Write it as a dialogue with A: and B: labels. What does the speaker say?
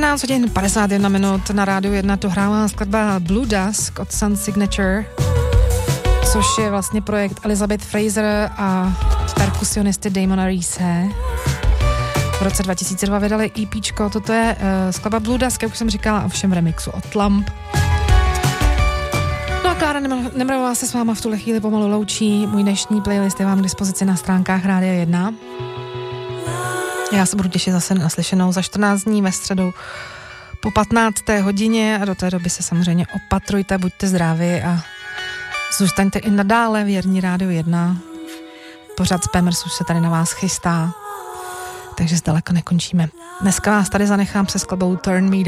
A: 14 hodin 51 minut na rádiu 1 dohrává skladba Blue Dusk od Sun Signature, což je vlastně projekt Elizabeth Fraser a perkusionisty Damona Reese. V roce 2002 vydali EPčko, toto je skladba Blue Dusk, jak už jsem říkala, ovšem remixu od Lamp. No a Klára Nemravová se s váma v tuhle chvíli pomalu loučí. Můj dnešní playlist je vám k dispozici na stránkách Rádia 1. Já se budu těšit zase na slyšenou za 14 dní ve středu po 15. hodině a do té doby se samozřejmě opatrujte, buďte zdraví a zůstaňte i nadále věrní Rádiu 1. Pořád Spammers už se tady na vás chystá, takže zdaleka nekončíme. Dneska vás tady zanechám se skladbou Turn Me